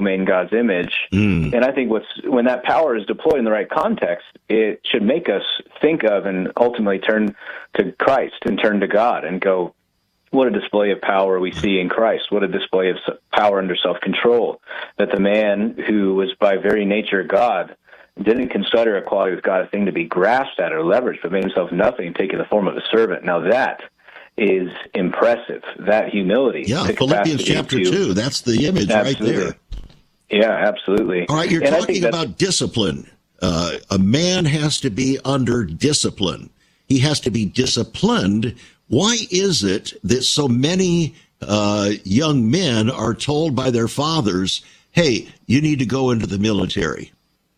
made in God's image. And I think when that power is deployed in the right context, it should make us think of and ultimately turn to Christ and turn to God and go, what a display of power we see in Christ. What a display of power under self-control, that the man who was by very nature God didn't consider equality with God a thing to be grasped at or leveraged, but made himself nothing, taking the form of a servant. Now that is impressive, that humility. Yeah, Philippians chapter 2, that's the image right there. Yeah, absolutely. All right, you're talking about discipline. A man has to be under discipline. He has to be disciplined. Why is it that so many young men are told by their fathers, hey, you need to go into the military?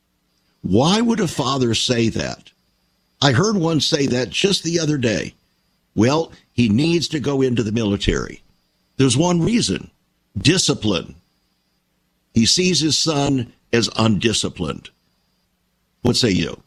Why would a father say that? I heard one say that just the other day. Well, he needs to go into the military. There's one reason: discipline. He sees his son as undisciplined. What say you?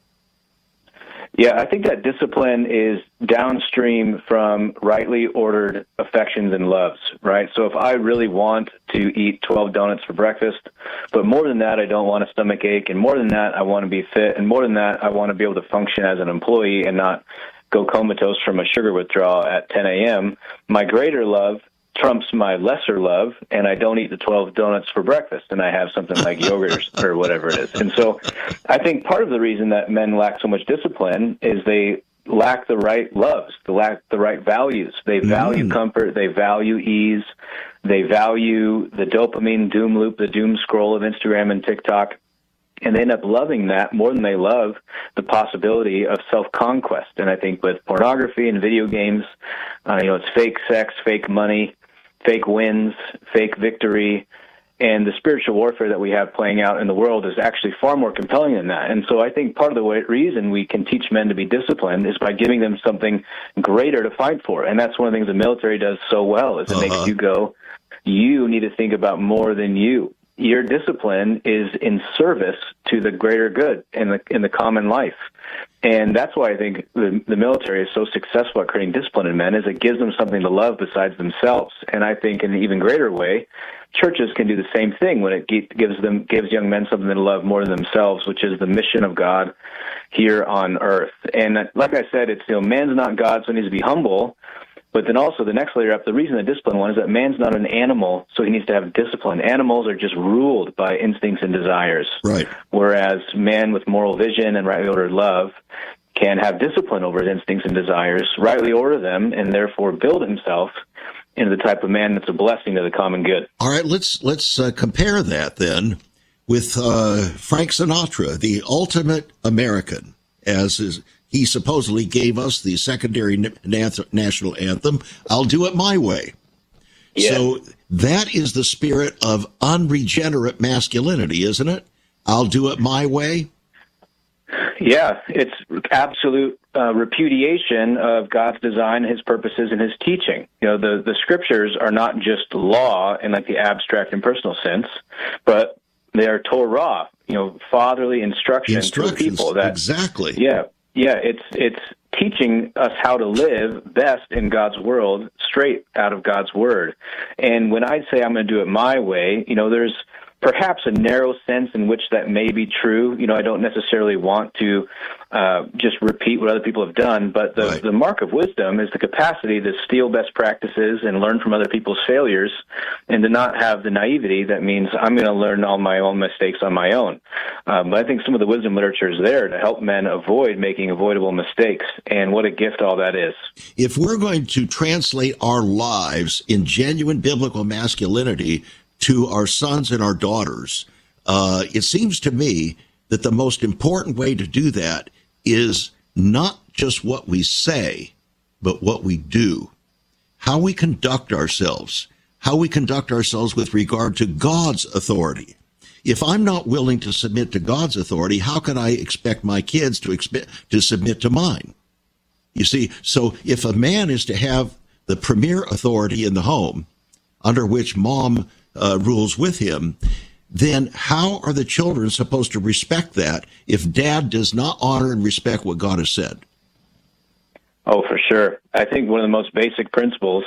Yeah, I think that discipline is downstream from rightly ordered affections and loves, right? So if I really want to eat 12 donuts for breakfast, but more than that, I don't want a stomach ache, and more than that, I want to be fit, and more than that, I want to be able to function as an employee and not go comatose from a sugar withdrawal at 10 a.m., my greater love trumps my lesser love, and I don't eat the 12 donuts for breakfast, and I have something like yogurt or whatever it is. And so I think part of the reason that men lack so much discipline is they lack the right loves, they lack the right values. They value comfort, they value ease, they value the dopamine doom loop, the doom scroll of Instagram and TikTok, and they end up loving that more than they love the possibility of self-conquest. And I think with pornography and video games, it's fake sex, fake money, fake wins, fake victory, and the spiritual warfare that we have playing out in the world is actually far more compelling than that. And so I think part of the reason we can teach men to be disciplined is by giving them something greater to fight for. And that's one of the things the military does so well, is it makes you go, you need to think about more than you. Your discipline is in service to the greater good in the common life. And that's why I think the military is so successful at creating discipline in men, is it gives them something to love besides themselves. And I think in an even greater way, churches can do the same thing when it gives young men something to love more than themselves, which is the mission of God here on earth. And like I said, it's, man's not God, so he needs to be humble. But then also the next layer up, the reason the discipline one is that man's not an animal, so he needs to have discipline. Animals are just ruled by instincts and desires. Right. Whereas man with moral vision and rightly ordered love can have discipline over his instincts and desires, rightly order them, and therefore build himself into the type of man that's a blessing to the common good. All right, let's compare that then with Frank Sinatra, the ultimate American, he supposedly gave us the secondary national anthem, I'll Do It My Way. Yeah. So that is the spirit of unregenerate masculinity, isn't it? I'll do it my way. Yeah, it's absolute repudiation of God's design, his purposes, and his teaching. The scriptures are not just law in like the abstract and personal sense, but they are Torah, fatherly instructions to people. Exactly. Yeah. Yeah, it's teaching us how to live best in God's world, straight out of God's word. And when I say I'm going to do it my way, there's perhaps a narrow sense in which that may be true. I don't necessarily want to just repeat what other people have done, but the mark of wisdom is the capacity to steal best practices and learn from other people's failures, and to not have the naivety that means I'm going to learn all my own mistakes on my own. But I think some of the wisdom literature is there to help men avoid making avoidable mistakes, and what a gift all that is. If we're going to translate our lives in genuine biblical masculinity to our sons and our daughters, it seems to me that the most important way to do that is not just what we say, but what we do, how we conduct ourselves with regard to God's authority. If I'm not willing to submit to God's authority, how can I expect my kids to submit to mine? You see, so if a man is to have the premier authority in the home, under which mom rules with him, then how are the children supposed to respect that if dad does not honor and respect what God has said? Oh, for sure. I think one of the most basic principles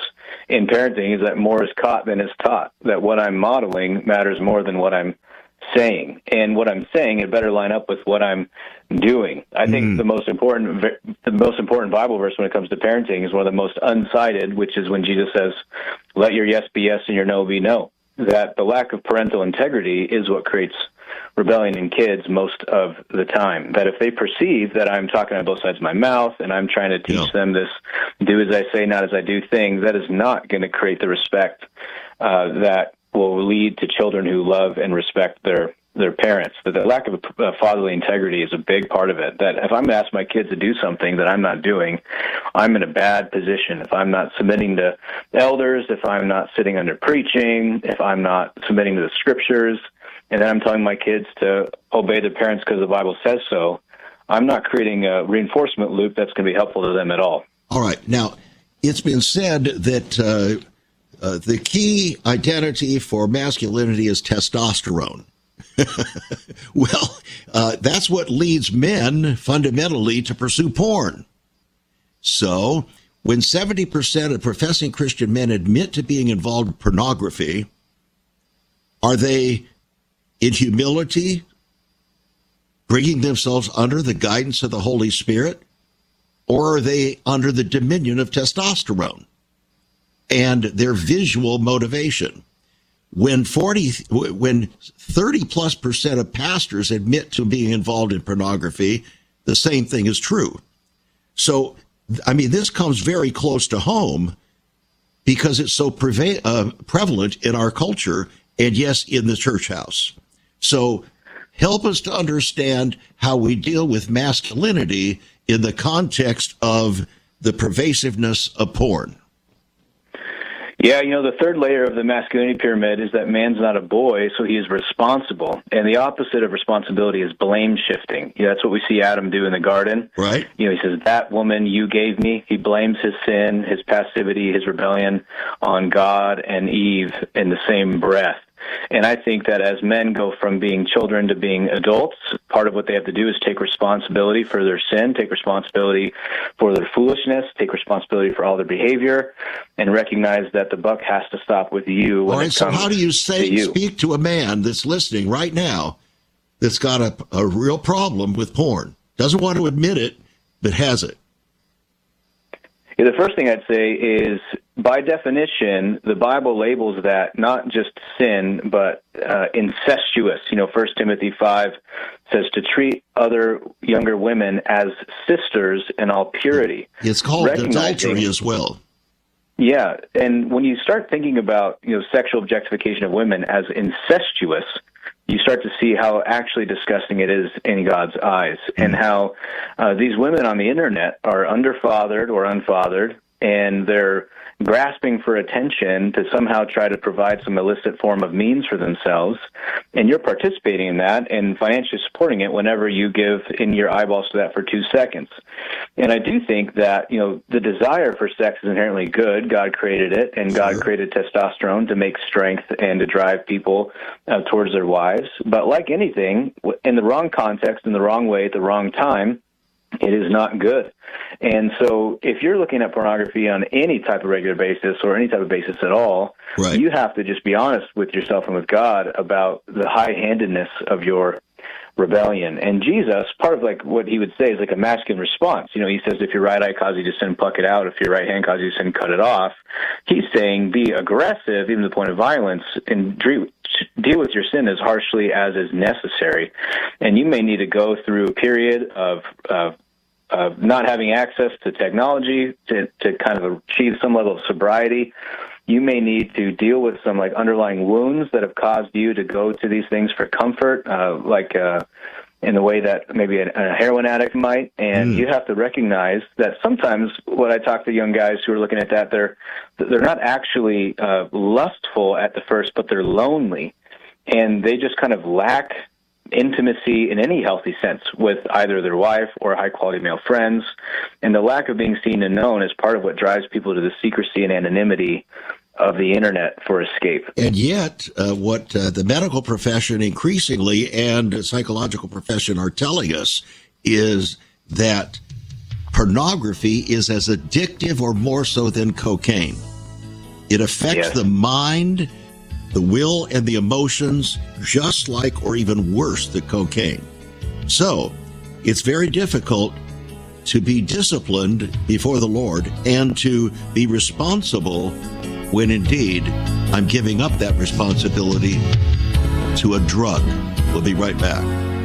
in parenting is that more is caught than is taught, that what I'm modeling matters more than what I'm saying. And what I'm saying, it better line up with what I'm doing. I think the most important Bible verse when it comes to parenting is one of the most uncited, which is when Jesus says, "Let your yes be yes and your no be no." That the lack of parental integrity is what creates rebellion in kids most of the time. That if they perceive that I'm talking on both sides of my mouth and I'm trying to teach them this do as I say, not as I do thing, that is not going to create the respect that will lead to children who love and respect their parents. That the lack of fatherly integrity is a big part of it. That if I'm going to ask my kids to do something that I'm not doing, I'm in a bad position. If I'm not submitting to elders, if I'm not sitting under preaching, if I'm not submitting to the scriptures, and then I'm telling my kids to obey their parents because the Bible says so, I'm not creating a reinforcement loop that's going to be helpful to them at all. All right. Now, it's been said that the key identity for masculinity is testosterone. Well, that's what leads men fundamentally to pursue porn. So when 70% of professing Christian men admit to being involved in pornography, are they in humility bringing themselves under the guidance of the Holy Spirit, or are they under the dominion of testosterone and their visual motivation? When 30+% of pastors admit to being involved in pornography, the same thing is true. So, I mean, this comes very close to home because it's so prevalent in our culture and, yes, in the church house. So help us to understand how we deal with masculinity in the context of the pervasiveness of porn. Yeah, the third layer of the masculinity pyramid is that man's not a boy, so he is responsible. And the opposite of responsibility is blame shifting. That's what we see Adam do in the garden. Right. He says, "That woman you gave me." He blames his sin, his passivity, his rebellion on God and Eve in the same breath. And I think that as men go from being children to being adults, part of what they have to do is take responsibility for their sin, take responsibility for their foolishness, take responsibility for all their behavior, and recognize that the buck has to stop with you when all right, it comes so how do you to you. Speak to a man that's listening right now that's got a real problem with porn, doesn't want to admit it, but has it? Yeah, the first thing I'd say is, by definition, the Bible labels that not just sin, but incestuous. 1 Timothy 5 says to treat other younger women as sisters in all purity. It's called adultery as well. Yeah, and when you start thinking about sexual objectification of women as incestuous, you start to see how actually disgusting it is in God's eyes, and how these women on the internet are underfathered or unfathered, and they're grasping for attention to somehow try to provide some illicit form of means for themselves, and you're participating in that and financially supporting it whenever you give in your eyeballs to that for 2 seconds. And I do think that, the desire for sex is inherently good. God created it, and God created testosterone to make strength and to drive people towards their wives. But like anything, in the wrong context, in the wrong way, at the wrong time, it is not good. And so if you're looking at pornography on any type of regular basis or any type of basis at all, right, you have to just be honest with yourself and with God about the high-handedness of your rebellion. And Jesus, part of what he would say is a masculine response. He says, if your right eye causes you to sin, pluck it out. If your right hand causes you to sin, cut it off. He's saying be aggressive, even to the point of violence, and deal with your sin as harshly as is necessary. And you may need to go through a period of not having access to technology to kind of achieve some level of sobriety. You may need to deal with some underlying wounds that have caused you to go to these things for comfort, in the way that maybe a heroin addict might. And you have to recognize that sometimes when I talk to young guys who are looking at that, they're not actually lustful at the first, but they're lonely, and they just kind of lack intimacy in any healthy sense with either their wife or high-quality male friends. And the lack of being seen and known is part of what drives people to the secrecy and anonymity of the internet for escape. And yet, what the medical profession increasingly and the psychological profession are telling us is that pornography is as addictive or more so than cocaine. It affects the mind, the will, and the emotions, just like or even worse than cocaine. So it's very difficult to be disciplined before the Lord and to be responsible when indeed I'm giving up that responsibility to a drug. We'll be right back.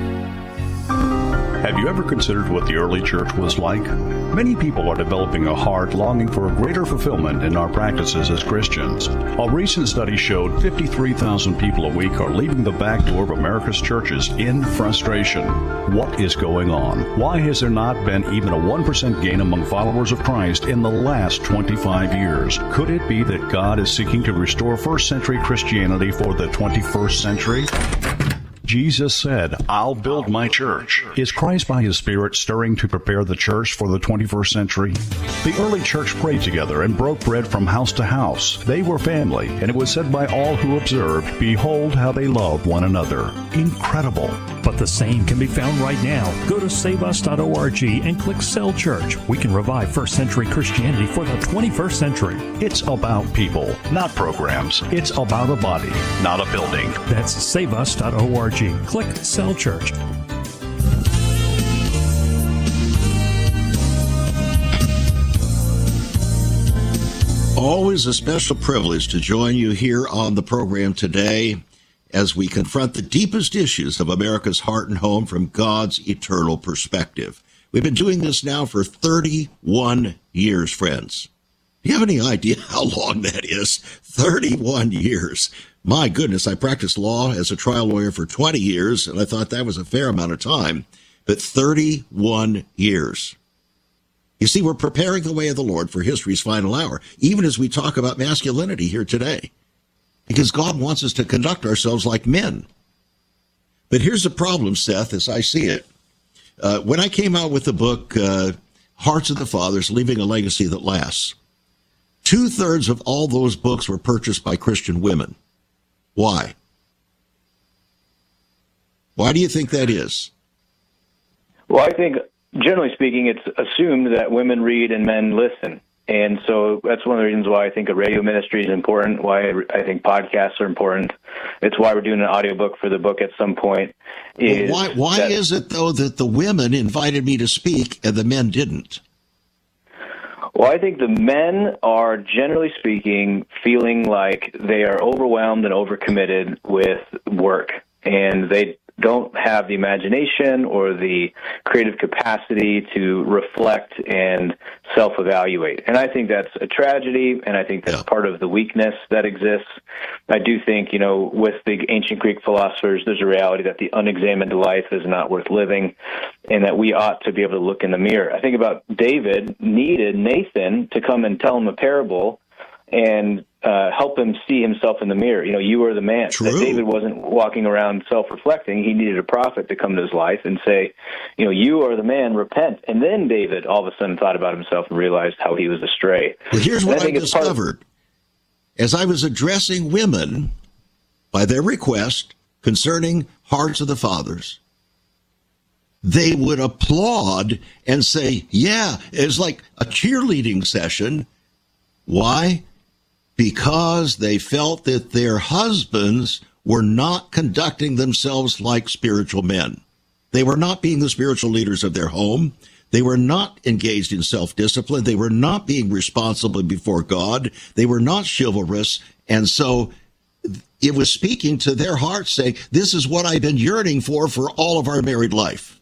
Have you ever considered what the early church was like? Many people are developing a heart longing for a greater fulfillment in our practices as Christians. A recent study showed 53,000 people a week are leaving the back door of America's churches in frustration. What is going on? Why has there not been even a 1% gain among followers of Christ in the last 25 years? Could it be that God is seeking to restore first century Christianity for the 21st century? Jesus said, I'll build my church. Is Christ by his Spirit stirring to prepare the church for the 21st century? The early church prayed together and broke bread from house to house. They were family, and it was said by all who observed, behold how they love one another. Incredible. But the same can be found right now. Go to saveus.org and click Cell Church. We can revive first century Christianity for the 21st century. It's about people, not programs. It's about a body, not a building. That's saveus.org. Click Cell Church. Always a special privilege to join you here on the program today as we confront the deepest issues of America's heart and home from God's eternal perspective. We've been doing this now for 31 years, friends. Do you have any idea how long that is? 31 years. My goodness, I practiced law as a trial lawyer for 20 years, and I thought that was a fair amount of time. But 31 years. You see, we're preparing the way of the Lord for history's final hour, even as we talk about masculinity here today, because God wants us to conduct ourselves like men. But here's the problem, Seth, as I see it. When I came out with the book, Hearts of the Fathers, Leaving a Legacy That Lasts, 2/3 of all those books were purchased by Christian women. Why? Why do you think that is? Well, I think, generally speaking, it's assumed that women read and men listen. And so that's one of the reasons why I think a radio ministry is important, why I think podcasts are important. It's why we're doing an audiobook for the book at some point. Why is it, though, that the women invited me to speak and the men didn't? Well, I think the men are, generally speaking, feeling like they are overwhelmed and overcommitted with work, and they don't have the imagination or the creative capacity to reflect and self-evaluate. And I think that's a tragedy, and I think that's part of the weakness that exists. I do think, with the ancient Greek philosophers, there's a reality that the unexamined life is not worth living, and that we ought to be able to look in the mirror. I think about David needed Nathan to come and tell him a parable and help him see himself in the mirror. You are the man. True. That David wasn't walking around self-reflecting. He needed a prophet to come to his life and say, you are the man, repent. And then David all of a sudden thought about himself and realized how he was astray. Well, here's what I discovered. As I was addressing women by their request concerning Hearts of the Fathers, they would applaud and say, yeah, it's like a cheerleading session. Why? Because they felt that their husbands were not conducting themselves like spiritual men. They were not being the spiritual leaders of their home. They were not engaged in self-discipline. They were not being responsible before God. They were not chivalrous. And so it was speaking to their hearts, saying, this is what I've been yearning for all of our married life.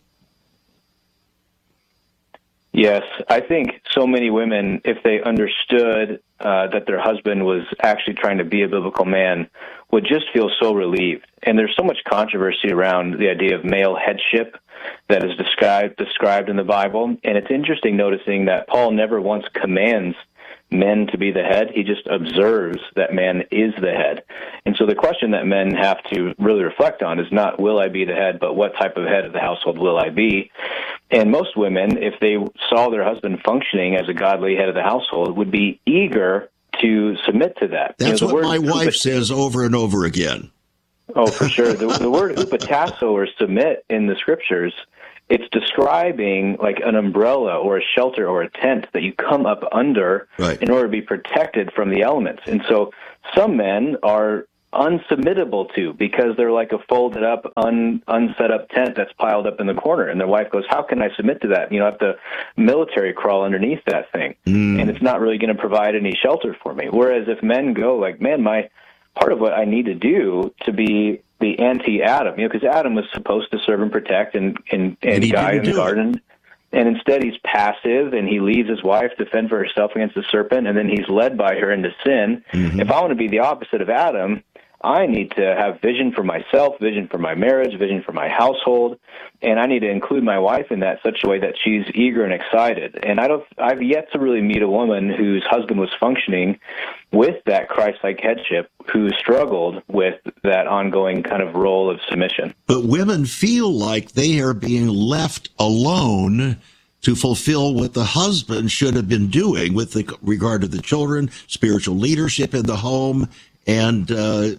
Yes, I think so many women, if they understood that their husband was actually trying to be a biblical man, would just feel so relieved. And there's so much controversy around the idea of male headship that is described in the Bible. And it's interesting noticing that Paul never once commands men to be the head. He just observes that man is the head. And so the question that men have to really reflect on is not, will I be the head, but what type of head of the household will I be? And most women, if they saw their husband functioning as a godly head of the household, would be eager to submit to that. That's what my wife says over and over again. Oh, for sure. The word upatasso, or submit, in the scriptures it's describing like an umbrella or a shelter or a tent that you come up under in order to be protected from the elements. And so some men are unsubmittable to because they're like a folded up, unset up tent that's piled up in the corner. And their wife goes, how can I submit to that? You know, I have to military crawl underneath that thing. And it's not really going to provide any shelter for me. Whereas if men go like, man, my part of what I need to do to be the anti-Adam, you know, because Adam was supposed to serve and protect and guide in the garden. And instead he's passive and he leaves his wife to fend for herself against the serpent, and then he's led by her into sin. If I want to be the opposite of Adam, I need to have vision for myself, vision for my marriage, vision for my household, and I need to include my wife in that such a way that she's eager and excited. And I've yet to really meet a woman whose husband was functioning with that Christ-like headship who struggled with that ongoing kind of role of submission. But women feel like they are being left alone to fulfill what the husband should have been doing with regard to the children, spiritual leadership in the home, and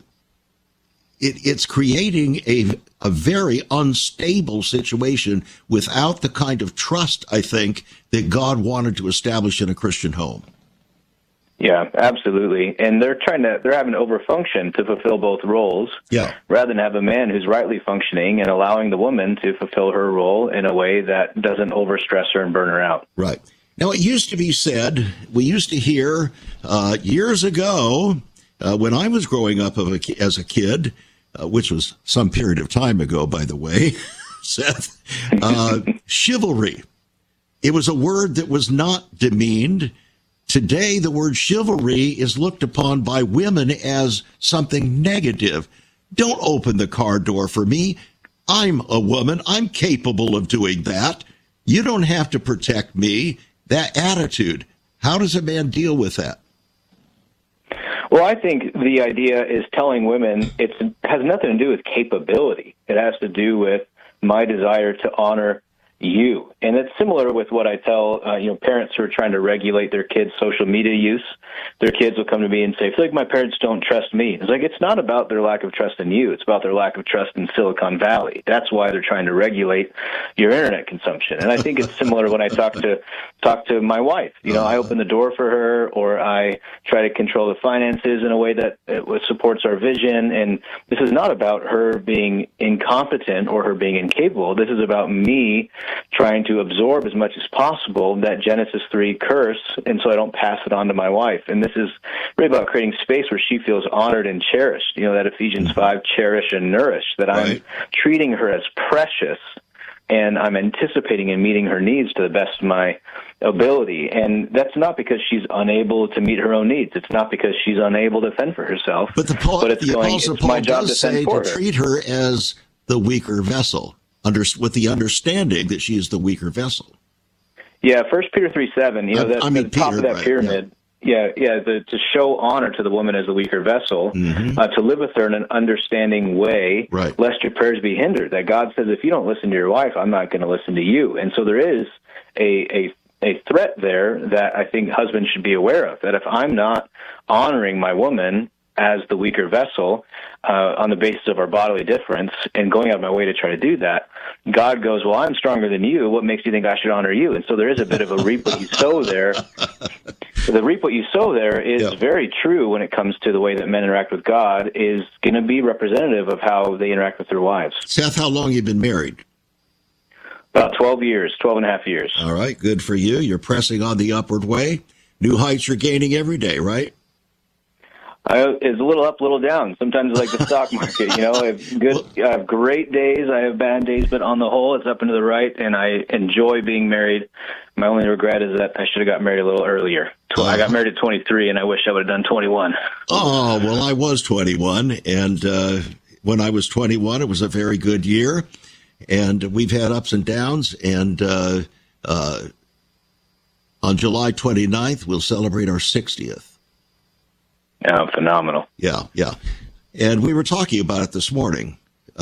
it's creating a very unstable situation without the kind of trust, I think, that God wanted to establish in a Christian home. Yeah, absolutely. And they're having to overfunction to fulfill both roles, rather than have a man who's rightly functioning and allowing the woman to fulfill her role in a way that doesn't overstress her and burn her out. Right. Now, it used to be said, we used to hear years ago, when I was growing up as a kid, which was some period of time ago, by the way, Seth, chivalry. It was a word that was not demeaned. Today, the word chivalry is looked upon by women as something negative. Don't open the car door for me. I'm a woman. I'm capable of doing that. You don't have to protect me. That attitude. How does a man deal with that? Well, I think the idea is telling women it has nothing to do with capability. It has to do with my desire to honor you. And it's similar with what I tell parents who are trying to regulate their kids' social media use. Their kids will come to me and say, I feel like my parents don't trust me. It's like, it's not about their lack of trust in you. It's about their lack of trust in Silicon Valley. That's why they're trying to regulate your internet consumption. And I think it's similar when I talk to my wife. You know, I open the door for her, or I try to control the finances in a way that supports our vision. And this is not about her being incompetent or her being incapable. This is about me trying to absorb as much as possible that Genesis 3 curse, and so I don't pass it on to my wife. And this is really about creating space where she feels honored and cherished. You know, that Ephesians 5, cherish and nourish, that I'm treating her as precious, and I'm anticipating and meeting her needs to the best of my ability. And that's not because she's unable to meet her own needs. It's not because she's unable to fend for herself. But Apostle Paul does say to treat her as the weaker vessel, with the understanding that she is the weaker vessel. Yeah, 1 Peter 3:7, that's at the top of that pyramid. To show honor to the woman as the weaker vessel, to live with her in an understanding way, lest your prayers be hindered. That God says, if you don't listen to your wife, I'm not going to listen to you. And so there is a threat there that I think husbands should be aware of, that if I'm not honoring my woman as the weaker vessel on the basis of our bodily difference and going out of my way to try to do that, God goes, well, I'm stronger than you. What makes you think I should honor you? And so there is a bit of a reap what you sow there. The reap what you sow there is very true when it comes to the way that men interact with God, is going to be representative of how they interact with their wives. Seth, how long have you been married? About 12 and a half years. All right, good for you. You're pressing on the upward way. New heights you're gaining every day, right? It's a little up, a little down. Sometimes like the stock market, I have great days, I have bad days, but on the whole, it's up and to the right, and I enjoy being married. My only regret is that I should have got married a little earlier. I got married at 23, and I wish I would have done 21. Oh, well, I was 21, and when I was 21, it was a very good year, and we've had ups and downs, and on July 29th, we'll celebrate our 60th. Oh, phenomenal. Yeah. And we were talking about it this morning.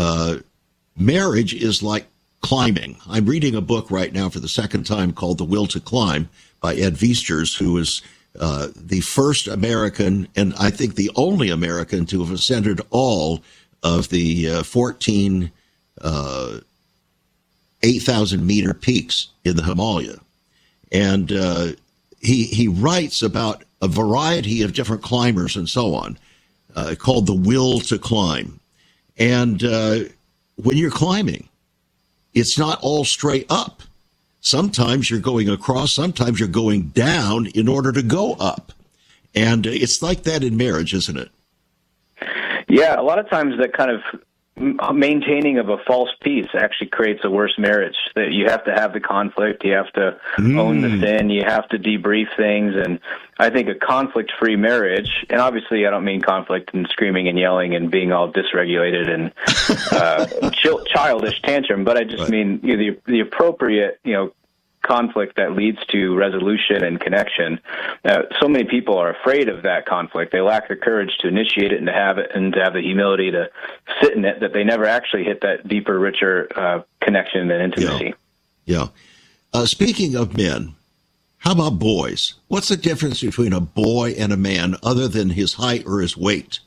Marriage is like climbing. I'm reading a book right now for the second time called The Will to Climb by Ed Viesturs, who is the first American, and I think the only American, to have ascended all of the 14 8,000-meter peaks in the Himalaya. And he writes about a variety of different climbers and so on, called The Will to Climb. And when you're climbing, it's not all straight up. Sometimes you're going across, sometimes you're going down in order to go up. And it's like that in marriage, isn't it? Yeah, a lot of times that kind of maintaining of a false peace actually creates a worse marriage. That you have to have the conflict, you have to own the sin, you have to debrief things. And I think a conflict-free marriage, and obviously I don't mean conflict and screaming and yelling and being all dysregulated and childish tantrum, but I just mean the appropriate, conflict that leads to resolution and connection. So many people are afraid of that conflict. They lack the courage to initiate it and to have the humility to sit in it, that they never actually hit that deeper, richer connection and intimacy. Yeah. Speaking of men, how about boys? What's the difference between a boy and a man other than his height or his weight?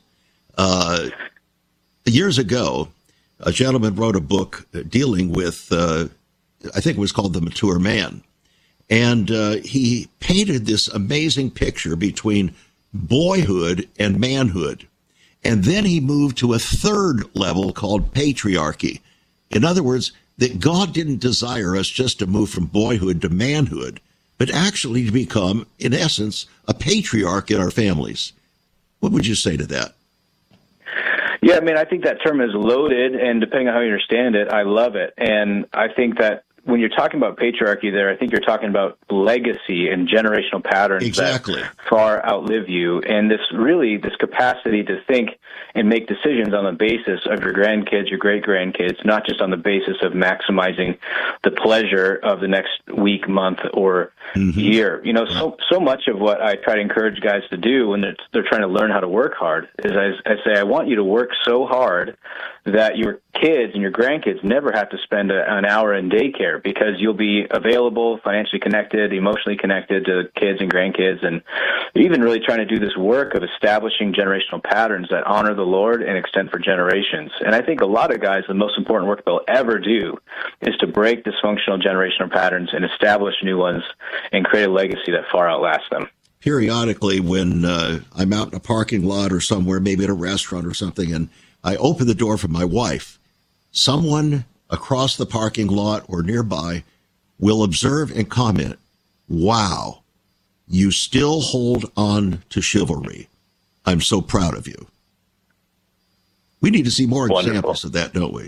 Years ago, a gentleman wrote a book dealing with I think it was called The Mature Man. And he painted this amazing picture between boyhood and manhood. And then he moved to a third level called patriarchy. In other words, that God didn't desire us just to move from boyhood to manhood, but actually to become, in essence, a patriarch in our families. What would you say to that? Yeah, I think that term is loaded, and depending on how you understand it, I love it. And I think that when you're talking about patriarchy there, I think you're talking about legacy and generational patterns that far outlive you. And this capacity to think and make decisions on the basis of your grandkids, your great-grandkids, not just on the basis of maximizing the pleasure of the next week, month, or year. So much of what I try to encourage guys to do when they're trying to learn how to work hard is I say, I want you to work so hard that your kids and your grandkids never have to spend an hour in daycare, because you'll be available, financially connected, emotionally connected to kids and grandkids, and even really trying to do this work of establishing generational patterns that honor the Lord and extend for generations. And I think a lot of guys, the most important work they'll ever do is to break dysfunctional generational patterns and establish new ones and create a legacy that far outlasts them. Periodically, when I'm out in a parking lot or somewhere, maybe at a restaurant or something, and I open the door for my wife, someone across the parking lot or nearby will observe and comment, "Wow, you still hold on to chivalry. I'm so proud of you." We need to see more examples of that, don't we?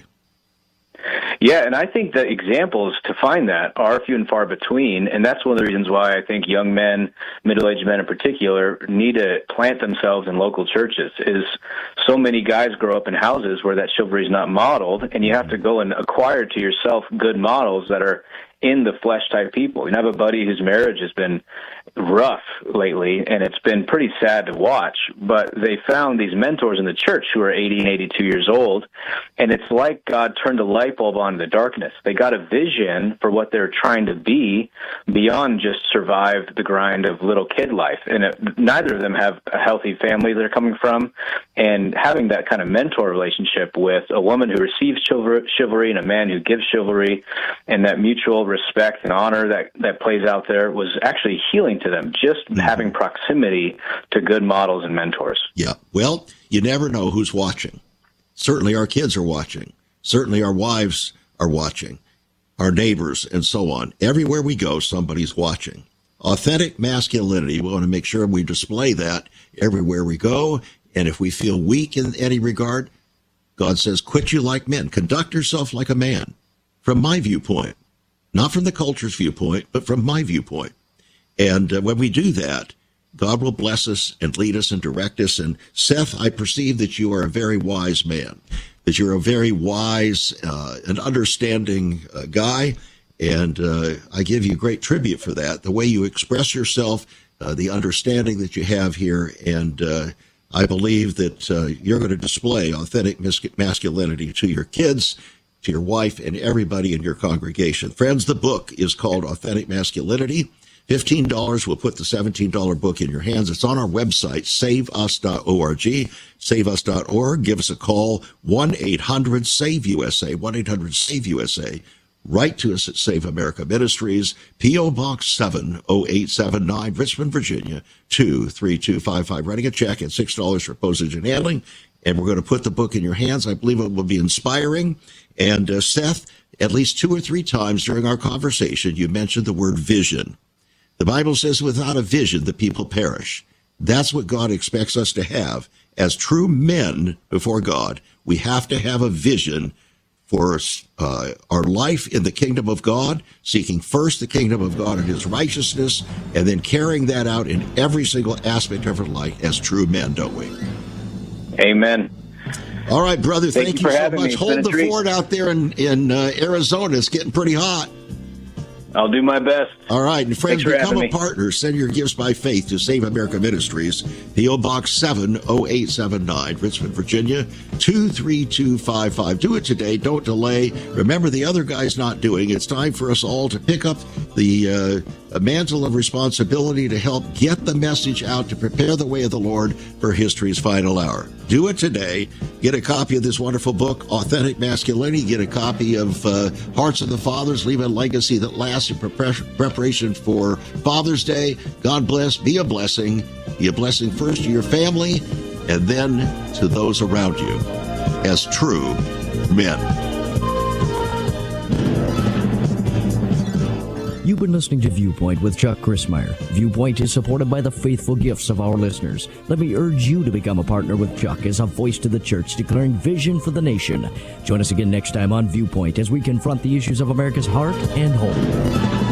Yeah, and I think the examples to find that are few and far between, and that's one of the reasons why I think young men, middle-aged men in particular, need to plant themselves in local churches. Is so many guys grow up in houses where that chivalry is not modeled, and you have to go and acquire to yourself good models that are in the flesh-type people. I have a buddy whose marriage has been rough lately, and it's been pretty sad to watch, but they found these mentors in the church who are 80 and 82 years old, and it's like God turned a light bulb on the darkness. They got a vision for what they're trying to be beyond just survive the grind of little kid life, and neither of them have a healthy family they're coming from, and having that kind of mentor relationship with a woman who receives chivalry and a man who gives chivalry, and that mutual respect and honor that plays out there was actually healing to them, just having proximity to good models and mentors. Yeah. Well, you never know who's watching. Certainly our kids are watching. Certainly our wives are watching, our neighbors and so on. Everywhere we go, somebody's watching. Authentic masculinity, we want to make sure we display that everywhere we go. And if we feel weak in any regard, God says, quit you like men. Conduct yourself like a man. From my viewpoint. Not from the culture's viewpoint, but from my viewpoint. And when we do that, God will bless us and lead us and direct us. And Seth, I perceive that you are a very wise man, that you're a very wise and understanding guy. And I give you great tribute for that, the way you express yourself, the understanding that you have here. And I believe that you're going to display authentic masculinity to your kids, to your wife, and everybody in your congregation. Friends, the book is called Authentic Masculinity. $15 will put the $17 book in your hands. It's on our website, saveus.org, saveus.org. Give us a call, 1-800-SAVE-USA, 1-800-SAVE-USA, Write to us at Save America Ministries, P.O. Box 70879, Richmond, Virginia, 23255. Writing a check at $6 for postage and handling. And we're going to put the book in your hands. I believe it will be inspiring. And Seth, at least 2 or 3 times during our conversation, you mentioned the word vision. The Bible says without a vision, the people perish. That's what God expects us to have. As true men before God, we have to have a vision for our life in the kingdom of God, seeking first the kingdom of God and his righteousness, and then carrying that out in every single aspect of our life as true men, don't we? Amen. All right, brother, thank you so much. Hold the treat. fort out there in Arizona. It's getting pretty hot. I'll do my best. All right, and friends, become a me. partner. Send your gifts by faith to Save America Ministries, P.O. Box 70879, Richmond, Virginia, 23255. Do it today. Don't delay. Remember, the other guy's not doing it. It's time for us all to pick up the mantle of responsibility to help get the message out, to prepare the way of the Lord for history's final hour. Do it today. Get a copy of this wonderful book, Authentic Masculinity. Get a copy of Hearts of the Fathers, Leave a Legacy That Lasts in preparation for Father's Day. God bless. Be a blessing. Be a blessing first to your family and then to those around you as true men. You've been listening to Viewpoint with Chuck Crismier. Viewpoint is supported by the faithful gifts of our listeners. Let me urge you to become a partner with Chuck as a voice to the church declaring vision for the nation. Join us again next time on Viewpoint as we confront the issues of America's heart and home.